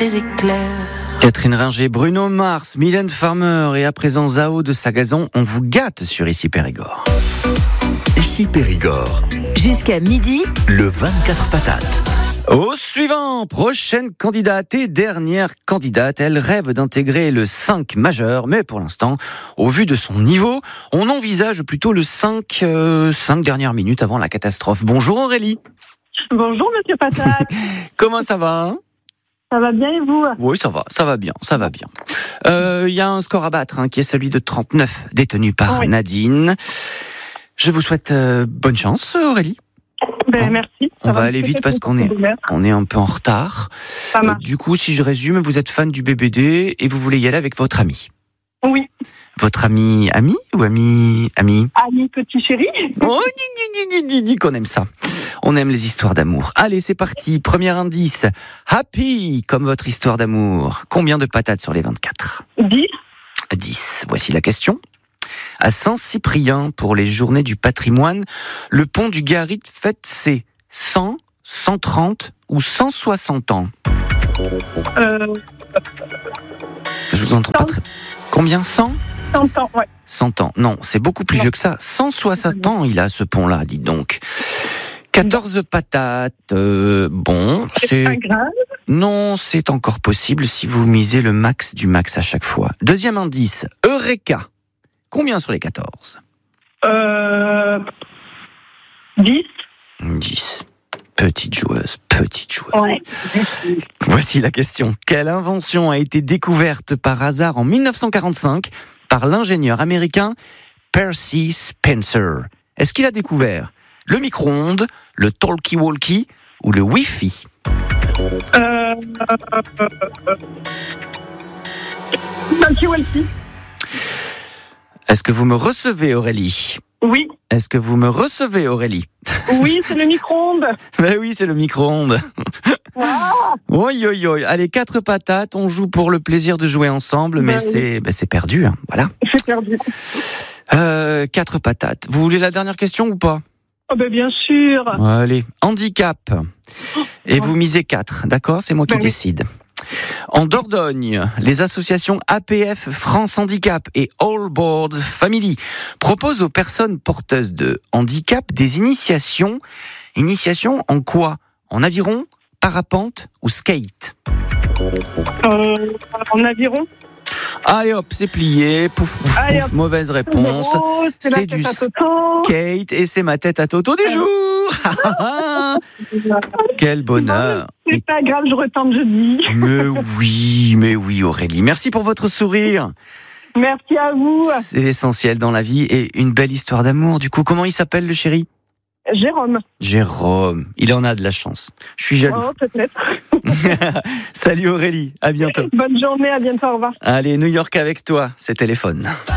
des éclairs. Catherine Ringer, Bruno Mars, Mylène Farmer et à présent Zao de Sagazon, on vous gâte sur Ici Périgord. Ici Périgord, Jusqu'à midi, le 24 patates. Au suivant, prochaine candidate et dernière candidate, elle rêve d'intégrer le 5 majeur, mais pour l'instant, au vu de son niveau, on envisage plutôt le 5 dernières minutes avant la catastrophe. Bonjour Aurélie. Bonjour Monsieur Patate. Comment ça va ? Ça va bien et vous ? Oui, ça va bien. Il y a un score à battre qui est celui de 39, détenu par Oui. Nadine. Je vous souhaite bonne chance Aurélie. Merci. On va aller vite parce qu'on est un peu en retard. Ça marche. Du coup, si je résume, vous êtes fan du BBD et vous voulez y aller avec votre ami. Oui. Votre ami ou ami Ami petit chéri. Oh, dis qu'on aime ça. On aime les histoires d'amour. Allez, c'est parti. Premier indice. Happy, comme votre histoire d'amour. Combien de patates sur les 24 ? 10. 10. Voici la question. À Saint-Cyprien, pour les journées du patrimoine, le pont du Garit fête ses 100, 130 ou 160 ans. Je vous entends pas très... Combien ? 100 100 ans, ouais. 100 ans. Non, c'est beaucoup plus vieux que ça. 160 ans, il a ce pont-là, dites donc. 14 patates. Bon, C'est pas grave. Non, c'est encore possible si vous misez le max du max à chaque fois. Deuxième indice. Eureka. Combien sur les 14 ? 10. 10. Petite joueuse. Ouais. Voici la question. Quelle invention a été découverte par hasard en 1945 par l'ingénieur américain Percy Spencer ? Est-ce qu'il a découvert le micro-ondes, le talkie-walkie ou le Wi-Fi ? Talkie-walkie. Est-ce que vous me recevez, Aurélie ? Oui. Est-ce que vous me recevez, Aurélie ? Oui, c'est le micro-ondes. Ben oui, c'est le micro-ondes. Wow. Oi. Allez, 4 patates, on joue pour le plaisir de jouer ensemble, mais Oui. c'est perdu, voilà. J'ai perdu. 4 patates. Vous voulez la dernière question ou pas ? Oh bien sûr. Allez, handicap. Et vous misez 4, d'accord ? C'est moi qui Oui. décide. En Dordogne, les associations APF France Handicap et All Boards Family proposent aux personnes porteuses de handicap des initiations. Initiations en quoi ? En aviron, parapente ou skate ? En aviron. Allez hop, c'est plié. Pouf, Allez, hop. mauvaise réponse. Oh, c'est la du tête à Toto. skate et c'est ma tête à Toto du jour. Quel bonheur. C'est pas grave, je retente jeudi. Mais oui, Aurélie. Merci pour votre sourire. Merci à vous. C'est l'essentiel dans la vie et une belle histoire d'amour. Du coup, comment il s'appelle le chéri ? Jérôme. Il en a de la chance. Je suis jaloux. Oh, peut-être. Salut Aurélie, à bientôt. Bonne journée, à bientôt, au revoir. Allez, New York avec toi, c'est téléphone.